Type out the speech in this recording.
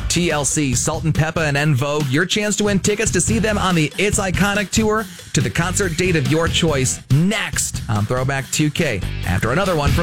TLC, Salt and Peppa, and En Vogue, your chance to win tickets to see them on the It's Iconic Tour to the concert date of your choice next on Throwback 2K after another one from